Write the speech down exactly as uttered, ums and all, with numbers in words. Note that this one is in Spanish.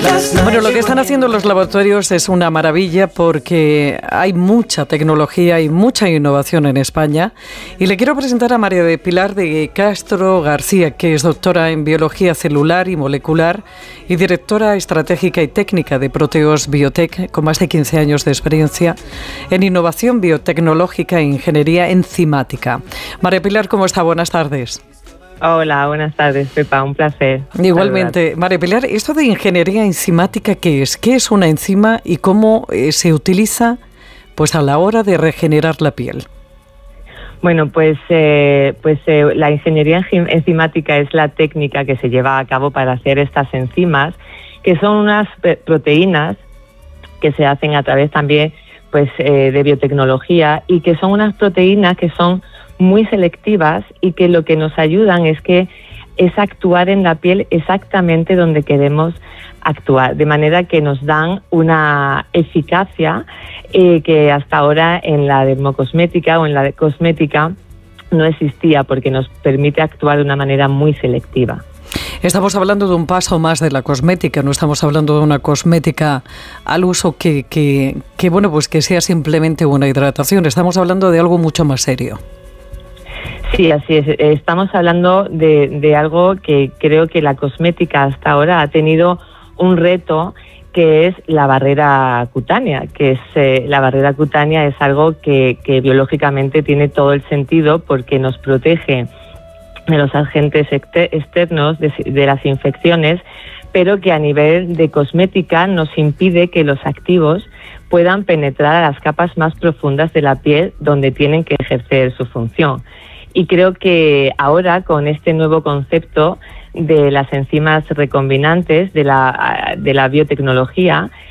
Bueno, lo que están haciendo los laboratorios es una maravilla porque hay mucha tecnología y mucha innovación en España. Y le quiero presentar a María de Pilar de Castro García, que es doctora en Biología Celular y Molecular y directora estratégica y técnica de Proteos Biotech, con más de quince años de experiencia en innovación biotecnológica e ingeniería enzimática. María Pilar, ¿cómo está? Buenas tardes. Hola, buenas tardes, Pepa, un placer. Igualmente. Saludar. María Pilar, esto de ingeniería enzimática, ¿qué es? ¿Qué es una enzima y cómo eh, se utiliza pues a la hora de regenerar la piel? Bueno, pues, eh, pues eh, la ingeniería enzimática es la técnica que se lleva a cabo para hacer estas enzimas, que son unas proteínas que se hacen a través también pues, eh, de biotecnología, y que son unas proteínas que son muy selectivas y que lo que nos ayudan es que es actuar en la piel exactamente donde queremos actuar, de manera que nos dan una eficacia eh, que hasta ahora en la dermocosmética o en la cosmética no existía, porque nos permite actuar de una manera muy selectiva. Estamos hablando de un paso más de la cosmética, no estamos hablando de una cosmética al uso que, que, que bueno, pues que sea simplemente una hidratación, estamos hablando de algo mucho más serio. Sí, así es. Estamos hablando de, de algo que creo que la cosmética hasta ahora ha tenido un reto, que es la barrera cutánea, que es eh, la barrera cutánea es algo que, que biológicamente tiene todo el sentido, porque nos protege de los agentes externos, de, de las infecciones, pero que a nivel de cosmética nos impide que los activos puedan penetrar a las capas más profundas de la piel, donde tienen que ejercer su función. Y creo que ahora, con este nuevo concepto de las enzimas recombinantes, de la, de la biotecnología,